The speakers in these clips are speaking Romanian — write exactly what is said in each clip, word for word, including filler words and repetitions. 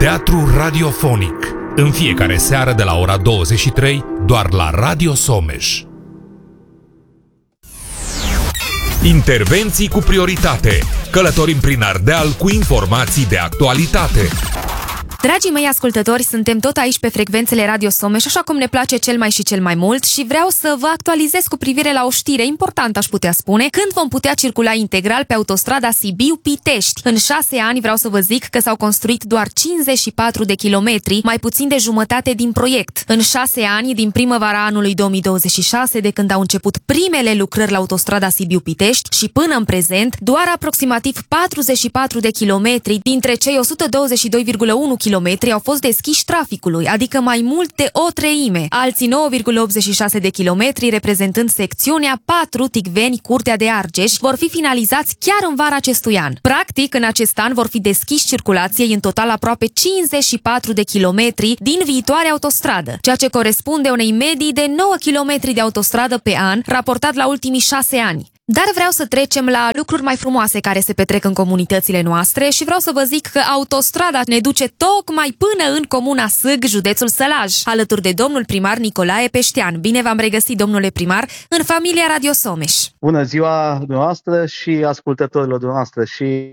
Teatru radiofonic, în fiecare seară de la ora douăzeci și trei, doar la Radio Someș. Intervenții cu prioritate. Călătorim prin Ardeal cu informații de actualitate. Dragii mei ascultători, suntem tot aici pe frecvențele Radio Someș, așa cum ne place cel mai și cel mai mult, și vreau să vă actualizez cu privire la o știre importantă, aș putea spune, când vom putea circula integral pe autostrada Sibiu-Pitești. În șase ani vreau să vă zic că s-au construit doar cincizeci și patru de kilometri, mai puțin de jumătate din proiect. În șase ani, din primăvara anului două mii douăzeci și șase, de când au început primele lucrări la autostrada Sibiu-Pitești, și până în prezent, doar aproximativ patruzeci și patru de kilometri dintre cei o sută douăzeci și doi virgulă unu kilometri au fost deschiși traficului, adică mai mult de o treime. Alții nouă virgulă optzeci și șase de kilometri, reprezentând secțiunea patru Ticveni-Curtea de Argeș, vor fi finalizați chiar în vara acestui an. Practic, în acest an vor fi deschiși circulației în total aproape cincizeci și patru de kilometri din viitoarea autostradă, ceea ce corespunde unei medii de nouă kilometri de autostradă pe an, raportat la ultimii șase ani. Dar vreau să trecem la lucruri mai frumoase care se petrec în comunitățile noastre și vreau să vă zic că autostrada ne duce tocmai până în comuna Sâg, județul Sălaj, alături de domnul primar Nicolae Peștean. Bine v-am regăsit, domnule primar, în familia Radio Someș. Bună ziua dumneavoastră și ascultătorilor dumneavoastră și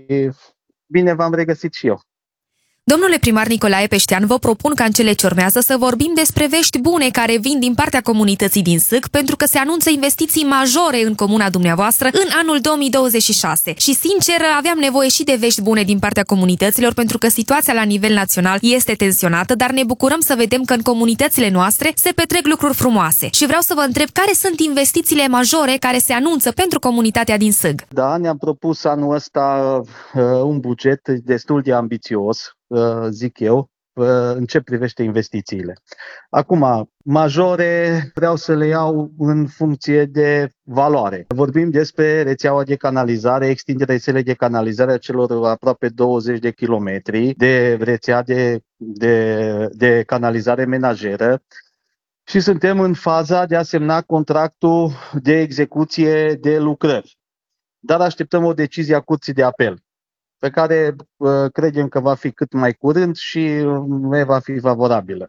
bine v-am regăsit și eu. Domnule primar Nicolae Peștean, vă propun ca în cele ce urmează să vorbim despre vești bune care vin din partea comunității din Sâg, pentru că se anunță investiții majore în comuna dumneavoastră în anul două mii douăzeci și șase. Și, sincer, aveam nevoie și de vești bune din partea comunităților, pentru că situația la nivel național este tensionată, dar ne bucurăm să vedem că în comunitățile noastre se petrec lucruri frumoase. Și vreau să vă întreb care sunt investițiile majore care se anunță pentru comunitatea din Sâg. Da, ne-am propus anul ăsta uh, un buget destul de ambițios, zic eu, în ce privește investițiile. Acum, majore vreau să le iau în funcție de valoare. Vorbim despre rețeaua de canalizare, extinderea rețelei de canalizare a celor aproape douăzeci de kilometri de rețea de, de, de canalizare menajeră și suntem în faza de a semna contractul de execuție de lucrări. Dar așteptăm o decizie a Curții de Apel, pe care uh, credem că va fi cât mai curând și uh, va fi favorabilă.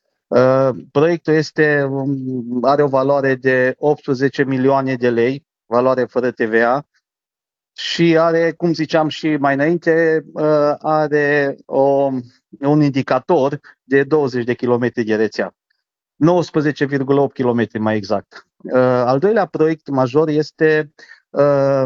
Uh, proiectul este, um, are o valoare de optsprezece milioane de lei, valoare fără T V A, și are, cum ziceam și mai înainte, uh, are o, un indicator de douăzeci de kilometri de rețea. nouăsprezece virgulă opt kilometri mai exact. Uh, al doilea proiect major este uh,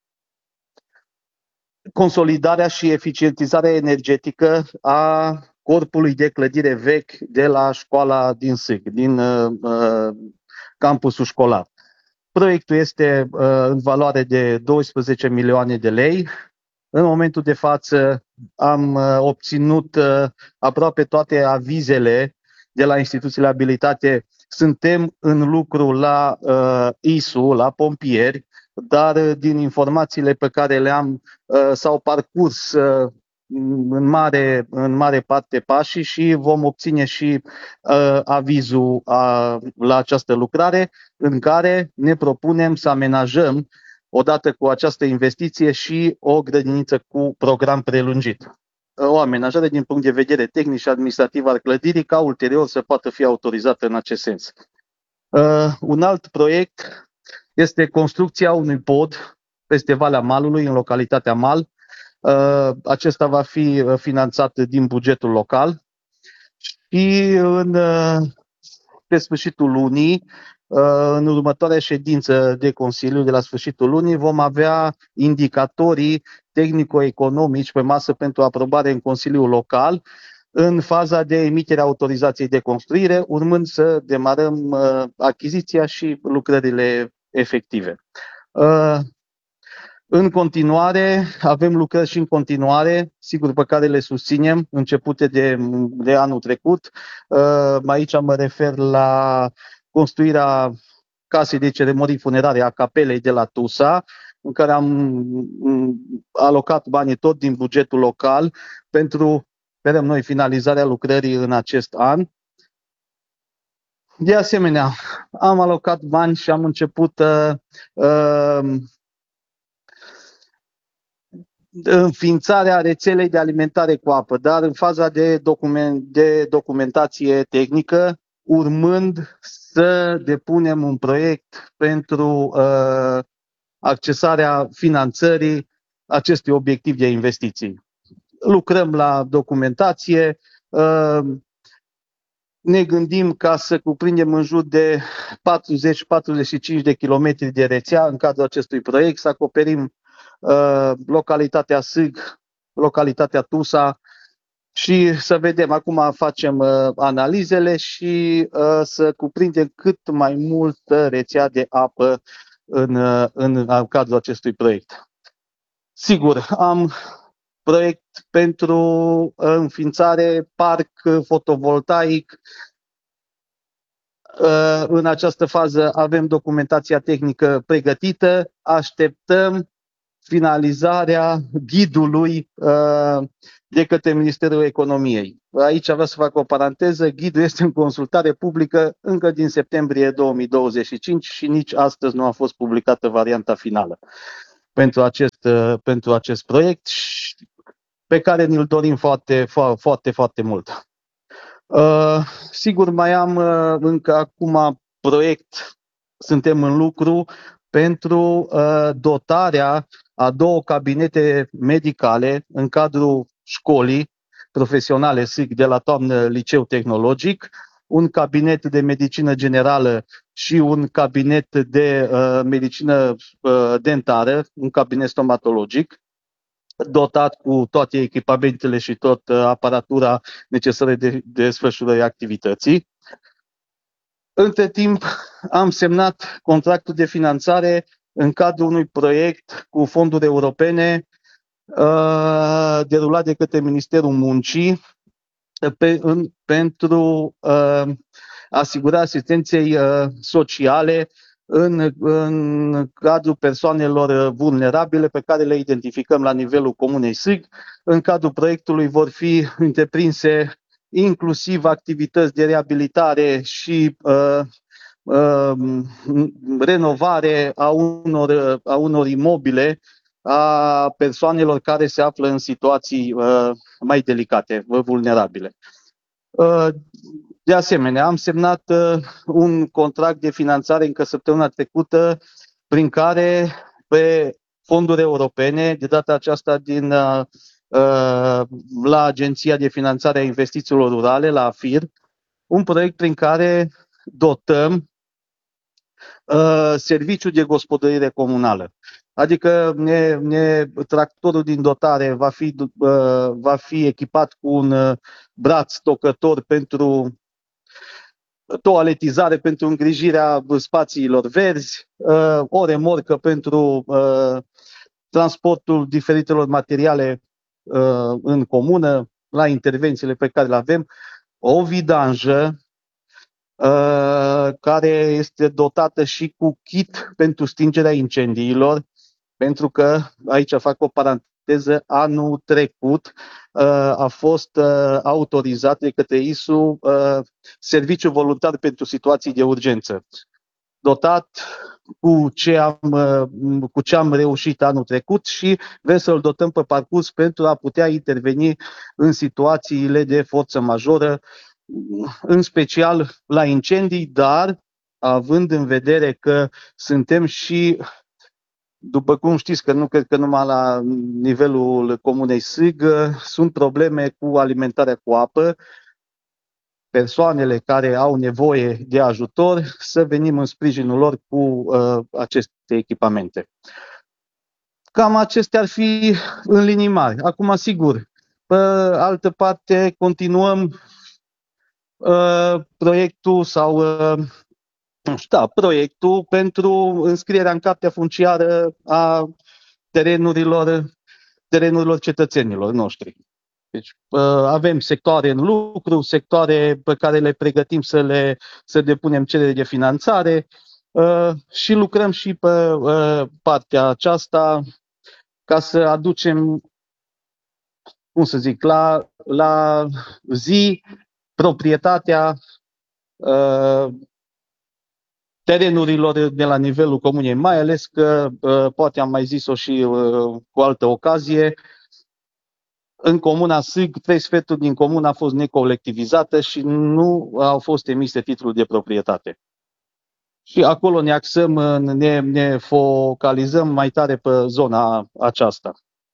consolidarea și eficientizarea energetică a corpului de clădire vechi de la școala din Sâg, din uh, campusul școlar. Proiectul este uh, în valoare de douăsprezece milioane de lei. În momentul de față am uh, obținut uh, aproape toate avizele de la instituțiile abilitate. Suntem în lucru la uh, I S U, la pompieri, dar din informațiile pe care le-am s-au parcurs în mare, în mare parte pașii și vom obține și uh, avizul uh, la această lucrare, în care ne propunem să amenajăm odată cu această investiție și o grădiniță cu program prelungit. O amenajare din punct de vedere tehnic și administrativ al clădirii, ca ulterior să poată fi autorizată în acest sens. Uh, un alt proiect este construcția unui pod peste Valea Malului, în localitatea Mal. Acesta va fi finanțat din bugetul local și în, pe sfârșitul lunii, în următoarea ședință de Consiliu de la sfârșitul lunii, vom avea indicatorii tehnico-economici pe masă pentru aprobare în Consiliul Local, în faza de emitere a autorizației de construire, urmând să demarăm achiziția și lucrările efective. În continuare, avem lucrări și în continuare, sigur, pe care le susținem, începute de, de anul trecut. Aici mă refer la construirea casei de ceremonii funerare a capelei de la Tusa, în care am alocat banii tot din bugetul local pentru, sperăm noi, finalizarea lucrării în acest an. De asemenea, am alocat bani și am început uh, uh, înființarea rețelei de alimentare cu apă, dar în faza de, document, de documentație tehnică, urmând să depunem un proiect pentru uh, accesarea finanțării acestui obiectiv de investiții. Lucrăm la documentație, uh, ne gândim ca să cuprindem în jur de patruzeci patruzeci și cinci de kilometri de rețea în cadrul acestui proiect, să acoperim uh, localitatea Sâg, localitatea Tusa și să vedem, acum facem uh, analizele și uh, să cuprindem cât mai multă rețea de apă în, uh, în, în cadrul acestui proiect. Sigur, am proiect pentru înființare parc fotovoltaic. În această fază avem documentația tehnică pregătită, așteptăm finalizarea ghidului de către Ministerul Economiei. Aici vreau să fac o paranteză, ghidul este în consultare publică încă din septembrie două mii douăzeci și cinci și nici astăzi nu a fost publicată varianta finală pentru acest, pentru acest proiect pe care ne-l dorim foarte, foarte, foarte mult. Uh, sigur, mai am uh, încă acum proiect, suntem în lucru pentru uh, dotarea a două cabinete medicale în cadrul școlii profesionale S I C de la Toamnă Liceu Tehnologic, un cabinet de medicină generală și un cabinet de uh, medicină uh, dentară, un cabinet stomatologic, dotat cu toate echipamentele și tot aparatura necesară de desfășurării activității. Între timp am semnat contractul de finanțare în cadrul unui proiect cu fonduri europene uh, derulat de către Ministerul Muncii pe, în, pentru uh, asigurarea asistenței uh, sociale În, în cadrul persoanelor vulnerabile pe care le identificăm la nivelul Comunei Sâg. În cadrul proiectului vor fi întreprinse inclusiv activități de reabilitare și uh, uh, renovare a unor, a unor imobile a persoanelor care se află în situații uh, mai delicate, vulnerabile. Uh, De asemenea, am semnat uh, un contract de finanțare încă săptămâna trecută, prin care pe fonduri europene, de data aceasta din, uh, la Agenția de Finanțare a Investițiilor Rurale, la AFIR, un proiect prin care dotăm uh, serviciul de gospodărire comunală. Adică ne, ne, tractorul din dotare va fi, uh, va fi echipat cu un uh, braț tocător pentru toaletizare, pentru îngrijirea spațiilor verzi, uh, o remorcă pentru uh, transportul diferitelor materiale uh, în comună, la intervențiile pe care le avem, o vidanjă uh, care este dotată și cu kit pentru stingerea incendiilor, pentru că, aici fac o paranteză, anul trecut uh, a fost uh, autorizat de către I S U uh, Serviciul Voluntar pentru Situații de Urgență, dotat cu ce am, uh, cu ce am reușit anul trecut și vrem să-l dotăm pe parcurs pentru a putea interveni în situațiile de forță majoră, în special la incendii, dar având în vedere că suntem și, după cum știți, că nu cred că numai la nivelul Comunei Sâg sunt probleme cu alimentarea cu apă, persoanele care au nevoie de ajutor, să venim în sprijinul lor cu uh, aceste echipamente. Cam acestea ar fi în linii mari. Acum, sigur, pe altă parte, continuăm uh, proiectul sau uh, Da, proiectul pentru înscrierea în cartea funciară a terenurilor, terenurilor cetățenilor noștri. Deci avem sectoare în lucru, sectoare pe care le pregătim să le să depunem cerere de finanțare și lucrăm și pe partea aceasta ca să aducem, cum să zic, la, la zi proprietatea terenurilor de la nivelul comunei, mai ales că, poate am mai zis-o și cu altă ocazie, în comuna Sâg, trei sferturi din comună a fost necolectivizată și nu au fost emise titluri de proprietate. Și acolo ne axăm, ne, ne focalizăm mai tare pe zona aceasta.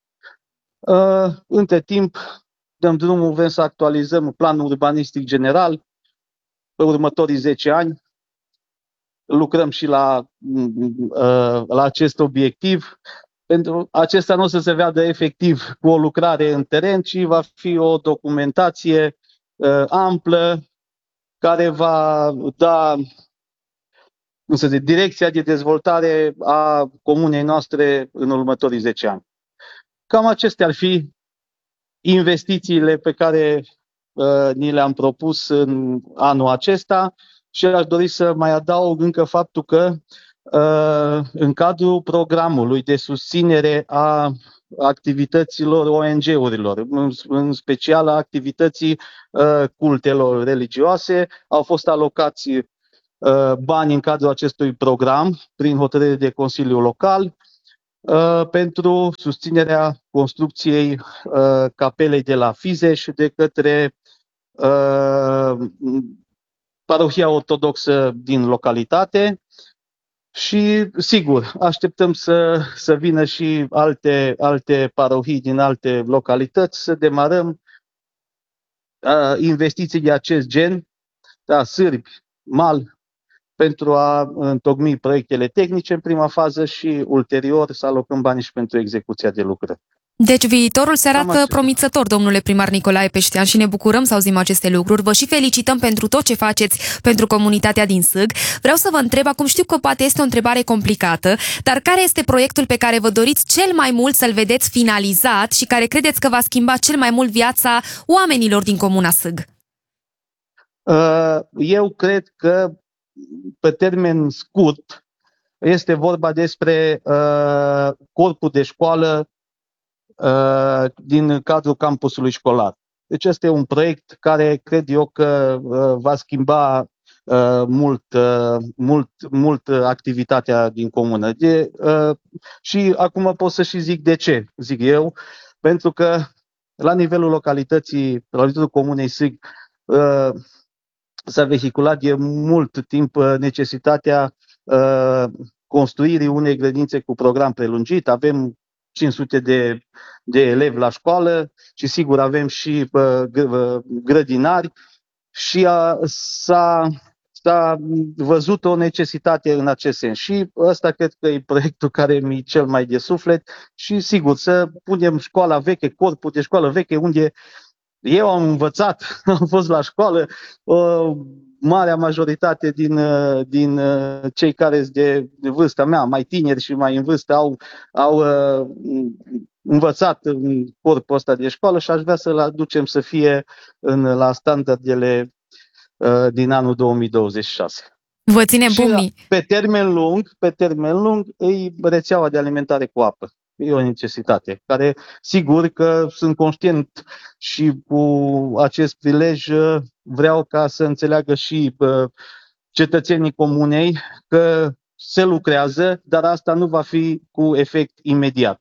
Între timp, dăm drumul, vrem să actualizăm planul urbanistic general pe următorii zece ani. Lucrăm și la, la acest obiectiv. Pentru acesta nu o să se vadă efectiv cu o lucrare în teren, ci va fi o documentație amplă care va da, cum să zic, direcția de dezvoltare a comunei noastre în următorii zece ani. Cam acestea ar fi investițiile pe care uh, ni le-am propus în anul acesta și aș dori să mai adaug încă faptul că uh, în cadrul programului de susținere a activităților O N G-urilor, în, în special a activității uh, cultelor religioase, au fost alocați uh, bani în cadrul acestui program prin hotărâre de Consiliu Local pentru susținerea construcției uh, capelei de la Fizeș de către uh, parohia ortodoxă din localitate și, sigur, așteptăm să, să vină și alte, alte parohii din alte localități, să demarăm uh, investiții de acest gen, da, Sârbi, Mal, pentru a întocmi proiectele tehnice în prima fază și ulterior să alocăm bani și pentru execuția de lucrări. Deci viitorul se arată promițător, domnule primar Nicolae Peștean, și ne bucurăm să auzim aceste lucruri. Vă și felicităm pentru tot ce faceți pentru comunitatea din Sâg. Vreau să vă întreb, acum știu că poate este o întrebare complicată, dar care este proiectul pe care vă doriți cel mai mult să-l vedeți finalizat și care credeți că va schimba cel mai mult viața oamenilor din comuna Sâg? Eu cred că pe termen scurt este vorba despre uh, corpul de școală uh, din cadrul campusului școlar. Deci este un proiect care cred eu că uh, va schimba uh, mult, uh, mult, mult activitatea din comună. De, uh, și acum pot să și zic de ce, zic eu, pentru că la nivelul localității, la nivelul comunei Sâg, uh, s-a vehiculat de mult timp necesitatea uh, construirii unei grădinițe cu program prelungit. Avem cinci sute de, de elevi la școală și sigur avem și uh, grădinari și a, s-a, s-a văzut o necesitate în acest sens. Și ăsta cred că e proiectul care mi-e cel mai de suflet și sigur să punem școala veche, corpul de școală veche unde eu am învățat, am fost la școală, o marea majoritate din, din cei care sunt de, de vârsta mea, mai tineri și mai în vârstă, au, au uh, învățat în corpul ăsta de școală și aș vrea să-l aducem să fie în, la standardele uh, din anul două mii douăzeci și șase. Vă ținem pumnii. Pe termen lung, pe termen lung, e rețeaua de alimentare cu apă. E o necesitate, care sigur că sunt conștient și cu acest prilej vreau ca să înțeleagă și cetățenii comunei că se lucrează, dar asta nu va fi cu efect imediat.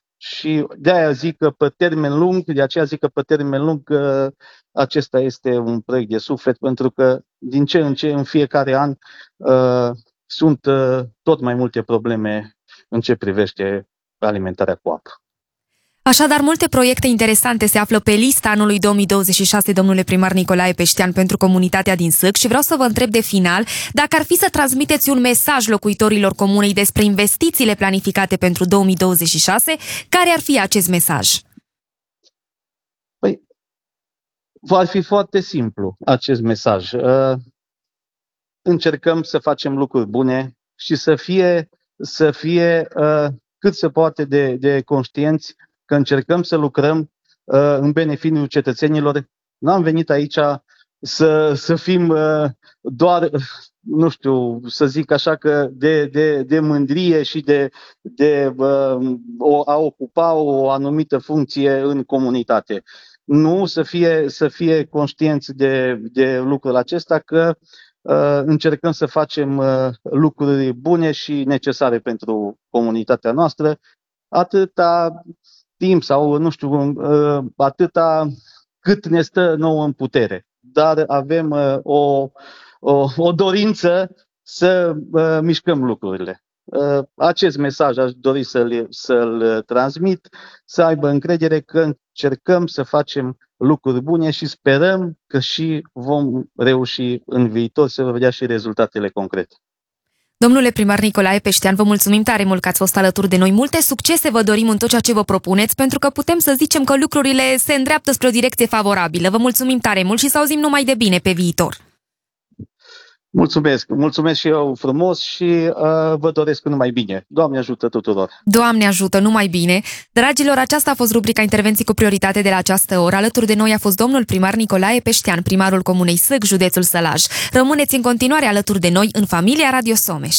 Și de-aia zic că pe termen lung, de aceea zic că pe termen lung că acesta este un proiect de suflet, pentru că din ce în ce în fiecare an uh, sunt uh, tot mai multe probleme în ce privește alimentarea cu apă. Așadar, multe proiecte interesante se află pe lista anului două mii douăzeci și șase, domnule primar Nicolae Peștean, pentru comunitatea din Sâg și vreau să vă întreb de final dacă ar fi să transmiteți un mesaj locuitorilor comunei despre investițiile planificate pentru două mii douăzeci și șase, care ar fi acest mesaj? Păi, va fi foarte simplu acest mesaj. Încercăm să facem lucruri bune și să fie, să fie cât se poate de, de conștienți că încercăm să lucrăm uh, în beneficiul cetățenilor. N-am venit aici să, să fim uh, doar, nu știu, să zic așa, că de, de, de mândrie și de, de uh, o, a ocupa o anumită funcție în comunitate. Nu, să fie, să fie conștienți de, de lucrul acesta, că încercăm să facem lucruri bune și necesare pentru comunitatea noastră, atâta timp sau, nu știu, atâta cât ne stă nouă în putere. Dar avem o, o, o dorință să mișcăm lucrurile. Acest mesaj aș dori să-l, să-l transmit, să aibă încredere că încercăm să facem lucruri bune și sperăm că și vom reuși în viitor să vedea și rezultatele concrete. Domnule primar Nicolae Peștean, vă mulțumim tare mult că ați fost alături de noi. Multe succese vă dorim în tot ceea ce vă propuneți, pentru că putem să zicem că lucrurile se îndreaptă spre o direcție favorabilă. Vă mulțumim tare mult și să auzim numai de bine pe viitor. Mulțumesc, mulțumesc și eu frumos și uh, vă doresc numai bine. Doamne ajută tuturor! Doamne ajută, numai bine! Dragilor, aceasta a fost rubrica Intervenții cu prioritate de la această oră. Alături de noi a fost domnul primar Nicolae Peștean, primarul Comunei Sâc, județul Sălaj. Rămâneți în continuare alături de noi în familia Radio Someș.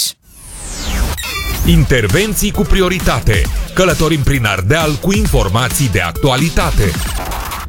Intervenții cu prioritate. Călătorim prin Ardeal cu informații de actualitate.